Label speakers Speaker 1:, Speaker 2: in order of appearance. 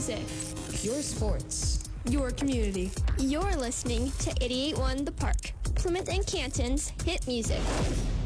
Speaker 1: music.
Speaker 2: Your sports.
Speaker 3: Your community.
Speaker 1: You're listening to 88.1 The Park, Plymouth and Canton's hit music.